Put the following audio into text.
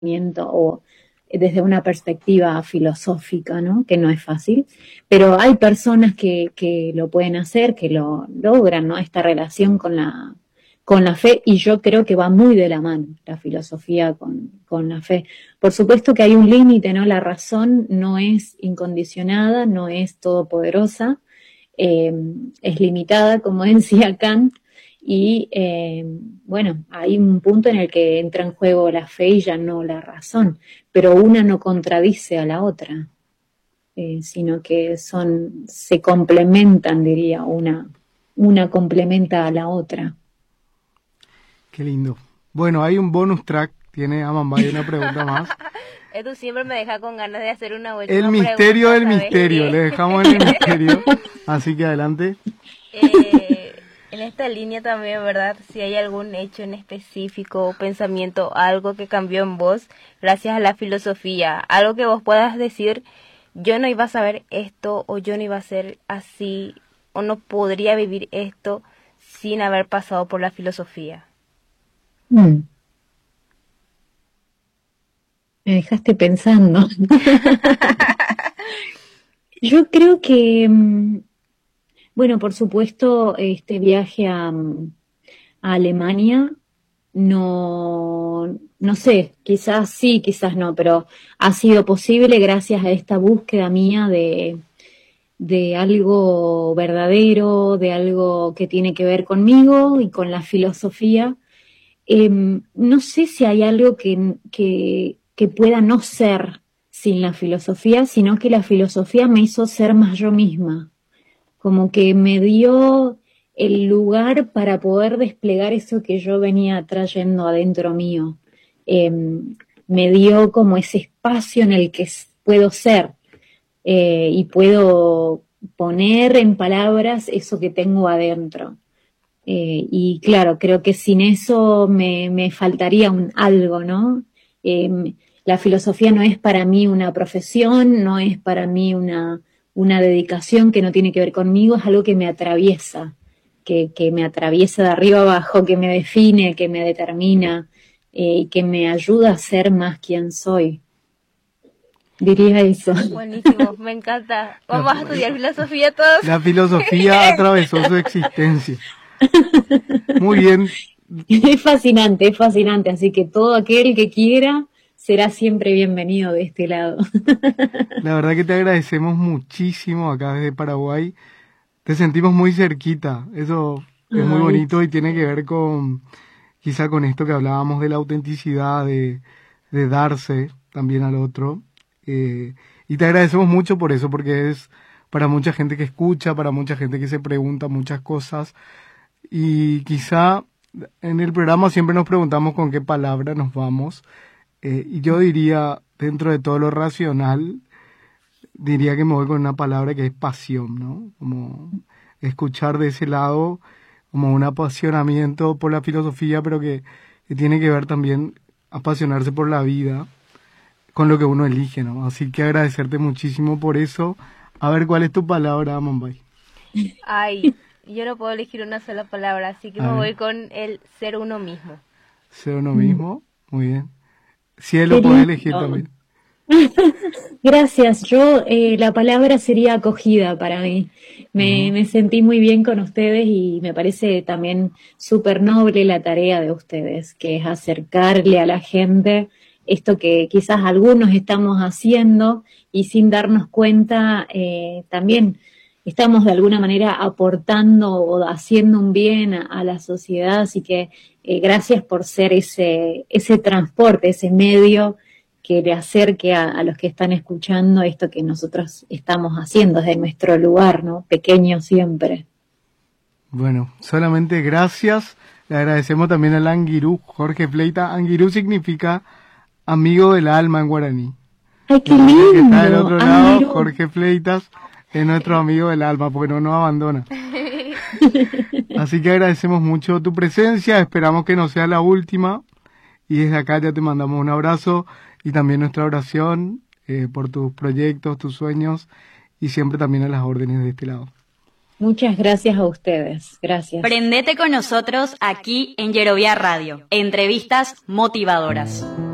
o desde una perspectiva filosófica, ¿no? Que no es fácil, pero hay personas que lo pueden hacer, que lo logran, ¿no? Esta relación con la fe, y yo creo que va muy de la mano la filosofía con la fe. Por supuesto que hay un límite, ¿no? La razón no es incondicionada, no es todopoderosa, es limitada, como decía Kant, y bueno, hay un punto en el que entra en juego la fe y ya no la razón, pero una no contradice a la otra, sino que se complementan, diría, una complementa a la otra. Qué lindo. Bueno, hay un bonus track, tiene Amambay una pregunta más. Esto siempre me deja con ganas de hacer una última El misterio pregunta, del misterio, le dejamos en el misterio, así que adelante. En esta línea también, ¿verdad? Si hay algún hecho en específico, pensamiento, algo que cambió en vos gracias a la filosofía, algo que vos puedas decir, yo no iba a saber esto, o yo no iba a ser así, o no podría vivir esto sin haber pasado por la filosofía. Me dejaste pensando. Yo creo que, bueno, por supuesto, este viaje a Alemania, no sé, quizás sí, quizás no, pero ha sido posible gracias a esta búsqueda mía de algo verdadero, de algo que tiene que ver conmigo y con la filosofía. No sé si hay algo que pueda no ser sin la filosofía, sino que la filosofía me hizo ser más yo misma, como que me dio el lugar para poder desplegar eso que yo venía trayendo adentro mío. Me dio como ese espacio en el que puedo ser, y puedo poner en palabras eso que tengo adentro. Y claro, creo que sin eso me faltaría algo, ¿no? La filosofía no es para mí una profesión, no es para mí una dedicación que no tiene que ver conmigo, es algo que me atraviesa, que me atraviesa de arriba abajo, que me define, que me determina, y que me ayuda a ser más quien soy. Diría eso. Buenísimo, me encanta. Vamos a estudiar filosofía todos. La filosofía atravesó su existencia. Muy bien. Es fascinante, así que todo aquel que quiera será siempre bienvenido de este lado. La verdad que te agradecemos muchísimo acá desde Paraguay. Te sentimos muy cerquita, eso es muy bonito y tiene que ver quizá con esto que hablábamos de la autenticidad, de darse también al otro. Y te agradecemos mucho por eso, porque es para mucha gente que escucha, para mucha gente que se pregunta muchas cosas. Y quizá en el programa siempre nos preguntamos con qué palabra nos vamos. Y yo diría, dentro de todo lo racional, diría que me voy con una palabra que es pasión, ¿no? Como escuchar de ese lado, como un apasionamiento por la filosofía, pero que tiene que ver también apasionarse por la vida, con lo que uno elige, ¿no? Así que agradecerte muchísimo por eso. A ver, ¿cuál es tu palabra, Amambay? Ay, yo no puedo elegir una sola palabra, así que me voy con el ser uno mismo. Ser uno mismo, muy bien. Cielo, podés elegir también. Gracias, yo la palabra sería acogida para mí. Me sentí muy bien con ustedes y me parece también súper noble la tarea de ustedes, que es acercarle a la gente esto que quizás algunos estamos haciendo y sin darnos cuenta también estamos de alguna manera aportando o haciendo un bien a la sociedad, así que gracias por ser ese transporte, ese medio que le acerque a los que están escuchando esto que nosotros estamos haciendo desde nuestro lugar, ¿no? Pequeño siempre. Bueno, solamente gracias. Le agradecemos también al Anguirú, Jorge Fleita. Anguirú significa amigo del alma en guaraní. ¡Ay, qué lindo! Que está del otro lado, Jorge Fleitas es nuestro amigo del alma porque no nos abandona. Así que agradecemos mucho tu presencia, esperamos que no sea la última y desde acá ya te mandamos un abrazo y también nuestra oración por tus proyectos, tus sueños y siempre también a las órdenes de este lado. Muchas gracias a ustedes, gracias. Prendete con nosotros aquí en Yerovia Radio, entrevistas motivadoras.